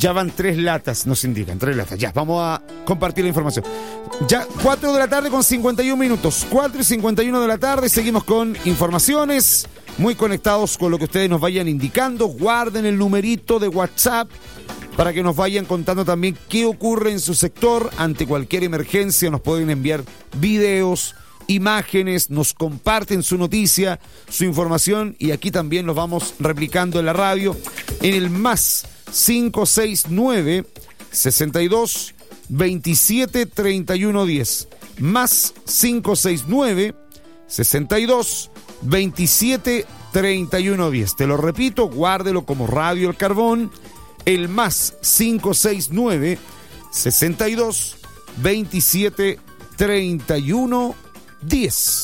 Ya van 3 latas, nos indican, 3 latas. Ya, vamos a compartir la información. Ya, 4 de la tarde con 51 minutos. 4 y 51 de la tarde, seguimos con informaciones. Muy conectados con lo que ustedes nos vayan indicando. Guarden el numerito de WhatsApp para que nos vayan contando también qué ocurre en su sector. Ante cualquier emergencia nos pueden enviar videos, imágenes, nos comparten su noticia, su información, y aquí también los vamos replicando en la radio en el más 569 62 27 31 10, más 569 62 27 31 10. Te lo repito, guárdelo como Radio El Carbón, el más 569 62 27 31 10.